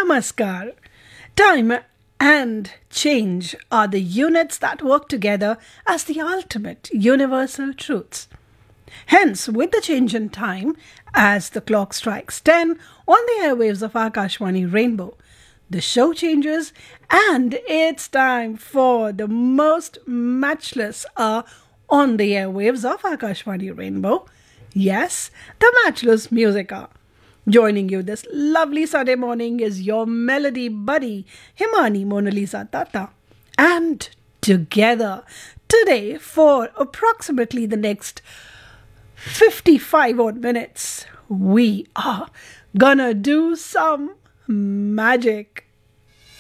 Namaskar. Time and change are the units that work together as the ultimate universal truths. Hence, with the change in time, as the clock strikes 10 on the airwaves of Akashvani Rainbow, the show changes and it's time for the most matchless hour on the airwaves of Akashvani Rainbow. Yes, the matchless music hour. Joining you this lovely Sunday morning is your melody buddy, Himani Mona Lisa Tata. And together, today, for approximately the next 55 odd minutes, we are gonna do some magic.